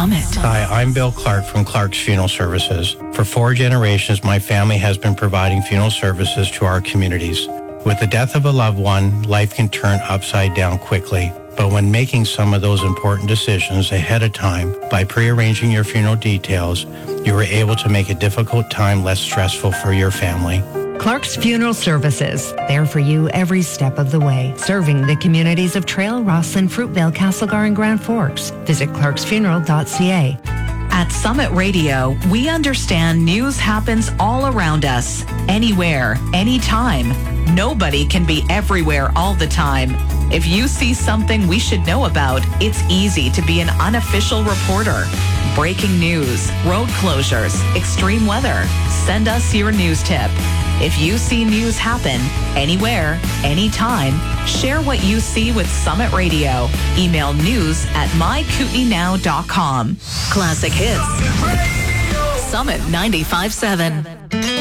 Summit. Hi, I'm Bill Clark from Clark's Funeral Services. For 4 generations, my family has been providing funeral services to our communities. With the death of a loved one, life can turn upside down quickly. But when making some of those important decisions ahead of time, by prearranging your funeral details, you were able to make a difficult time less stressful for your family. Clark's Funeral Services, there for you every step of the way. Serving the communities of Trail, Rosslyn, Fruitvale, Castlegar, and Grand Forks. Visit clarksfuneral.ca. At Summit Radio, we understand news happens all around us, anywhere, anytime. Nobody can be everywhere all the time. If you see something we should know about, it's easy to be an unofficial reporter. Breaking news, road closures, extreme weather. Send us your news tip. If you see news happen, anywhere, anytime, share what you see with Summit Radio. Email news@mykootenaynow.com. Classic hits. Summit 95.7.